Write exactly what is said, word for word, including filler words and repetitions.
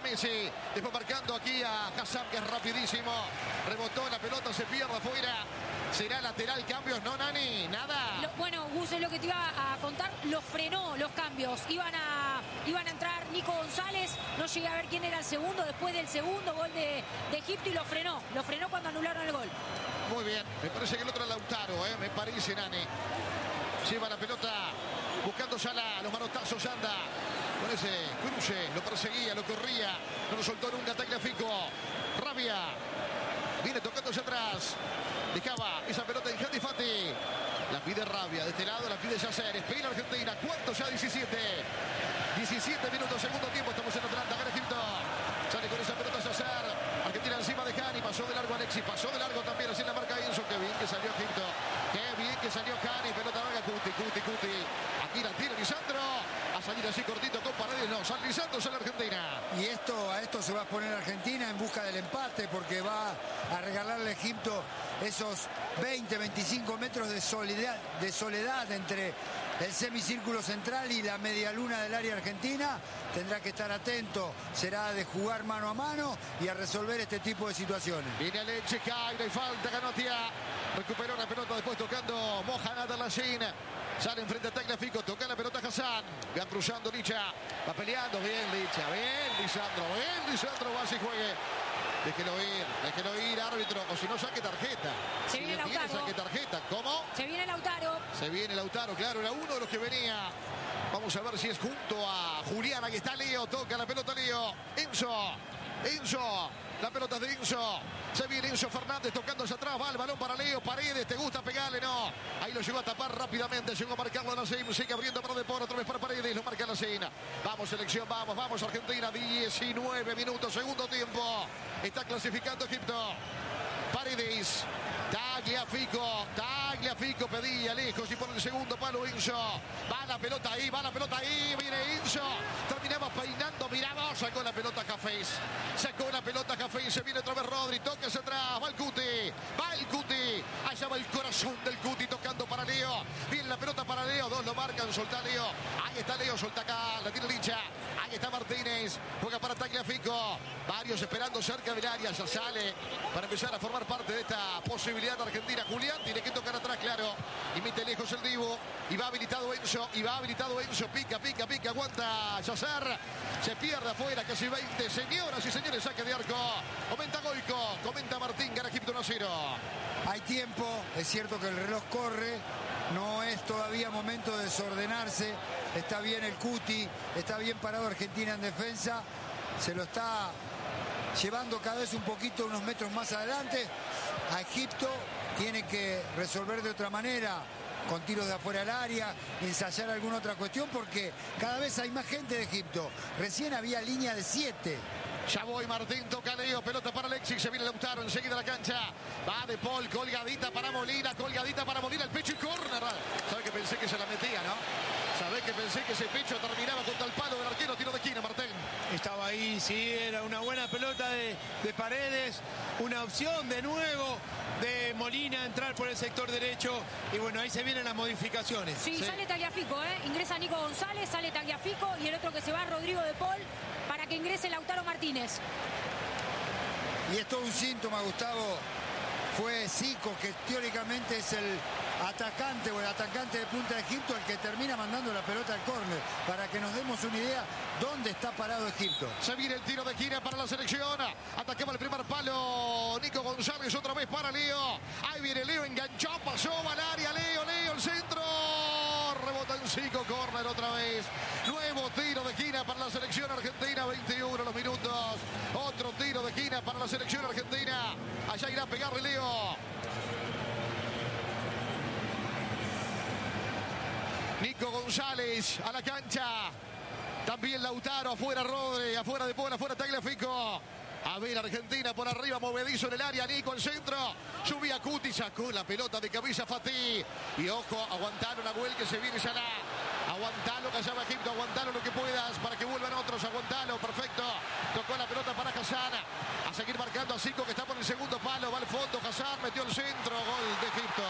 Messi. Después marcando aquí a Hassan, que es rapidísimo. Rebotó la pelota, se pierde afuera. Será lateral, cambios, ¿no, Nani? Nada. Lo, bueno, Gus, es lo que te iba a contar. Los frenó los cambios. Iban a, iban a entrar Nico González. No llegué a ver quién era el segundo después del segundo gol de, de Egipto y lo frenó. Lo frenó cuando anularon el gol. Muy bien. Me parece que el otro es Lautaro, ¿eh? Me parece, Nani. Lleva la pelota buscando Salah. Los manotazos anda. Con ese cruce. Lo perseguía, lo corría. No lo soltó nunca Tagliafico. Rabia. Viene tocándose atrás. Dejaba esa pelota en Hadi Fati. La pide Rabia. De este lado la pide Yasser. Espera Argentina. ¿Cuánto ya? diecisiete. diecisiete minutos, segundo tiempo. Estamos en Atlanta. Gana Egipto. Sale con esa pelota Yasser. Argentina encima de Cani. Pasó de largo Alexis. Pasó de largo también. Así en la marca Enzo. Qué bien que salió Egipto. Qué bien que salió Cani. Pelota larga. Cuti, Cuti, Cuti. Aquí la tira Lisandro. A salir así cortito con Paredes. No, San Lisandro sale Argentina. Y esto, a esto se va a poner Argentina en busca del empate, porque va a regalarle a Egipto esos veinte, veinticinco metros de soledad, de soledad entre el semicírculo central y la media luna del área argentina. Tendrá que estar atento. Será de jugar mano a mano y a resolver este tipo de situaciones. Viene Alexis, cae, no hay falta, Ganotia. Recuperó la pelota después tocando Mohamed Al-Nashin. Sale enfrente a Tagliafico, toca la pelota Hassan. Va cruzando Licha. Va peleando bien Licha. Bien Lisandro. Bien Lisandro. Va si juegue. Déjelo ir. Déjelo ir, árbitro. O si no, saque tarjeta. Se si viene le tiene, Lautaro. saque tarjeta. ¿Cómo? Se viene Lautaro. Se viene Lautaro, claro. Era uno de los que venía. Vamos a ver si es junto a Julián. Aquí está Leo. Toca la pelota Leo. Enzo. Enzo. La pelota de Enzo. Se viene Enzo Fernández tocándose atrás. Va el balón para Leo. Paredes. ¿Te gusta pegarle? No. Ahí lo llegó a tapar rápidamente. Llegó a marcarlo Nassim. Sigue abriendo para Depor. Otra vez para Paredes. Lo marca Nassim. Vamos, selección. Vamos, vamos. Argentina. diecinueve minutos. Segundo tiempo. Está clasificando Egipto. Paredes. Tagliafico. Tagliafico pedía lejos y por el segundo palo Enzo. Va la pelota ahí. Va la pelota ahí. Viene Enzo. Terminamos peinando. Miramos. Sacó la pelota Cafés. Sacó la pelota Cafés. Se viene otra vez Rodri. Toca hacia atrás. Va el Cuti. Va el Cuti. Allá va el corazón del Cuti tocando para Leo. Viene la pelota para Leo. Dos lo marcan. Solta Leo. Ahí está Leo. Solta acá. La tiene Licha. Ahí está Martínez. Juega para Tagliafico. Varios esperando cerca del área. Ya sale para empezar a formar parte de esta posibilidad de Argentina. Julián tiene que tocar atrás, claro. Y mete lejos el Dibu. Y va habilitado Enzo. Y va habilitado Enzo. Pica, pica, pica. Aguanta Yasser. Se pierde afuera. Casi veinte. Señoras y señores, saque de arco. Comenta Goico. Comenta Martín. Gana Egipto uno a cero. Hay tiempo. Es cierto que el reloj corre. No es todavía momento de desordenarse. Está bien el Cuti. Está bien parado Argentina en defensa. Se lo está llevando cada vez un poquito, unos metros más adelante. A Egipto tiene que resolver de otra manera, con tiros de afuera del área, ensayar alguna otra cuestión, porque cada vez hay más gente de Egipto. Recién había línea de siete. Ya voy, Martín, toca Leo, pelota para Alexis, se viene Lautaro, enseguida la cancha. Va De Paul, colgadita para Molina, colgadita para Molina, el pecho y córner. ¿Sabe que pensé que se la metía, no? ¿Sabe que pensé que ese pecho terminaba contra el palo del arquero? Tiro de esquina, Martín. Estaba ahí, sí, era una buena pelota de, de Paredes, una opción de nuevo de Molina entrar por el sector derecho. Y bueno, ahí se vienen las modificaciones. Sí, Sí. sale Tagliafico, ¿eh? Ingresa Nico González, sale Tagliafico y el otro que se va, Rodrigo De Paul, para que ingrese Lautaro Martínez. Y esto es un síntoma, Gustavo. Fue Zico, que teóricamente es el atacante o el atacante de Punta de Egipto, el que termina mandando la pelota al córner, para que nos demos una idea dónde está parado Egipto. Se viene el tiro de esquina para la selección. Atacaba el primer palo Nico González, otra vez para Leo. Ahí viene Leo, enganchó, pasó al área. Leo, Leo, el centro. Rebota en Zico, córner otra vez. Nuevo tiro de esquina para la selección argentina, veintiuno los minutos. Otro tiro de esquina para la selección argentina. Allá irá a pegarle Leo. Nico González a la cancha. También Lautaro, afuera Rodri, afuera De Paul, afuera Tagliafico. A ver, Argentina por arriba, movedizo en el área. Nico al centro. Subía Cuti, sacó la pelota de cabeza Fatih. Y ojo, aguantalo Nahuel que se viene Salah. Aguantalo, callaba Egipto, aguantalo lo que puedas para que vuelvan otros. Aguantalo, perfecto. Tocó la pelota para Hassan. A seguir marcando a Zico que está por el segundo palo. Va al fondo, Hassan metió el centro. Gol de Egipto.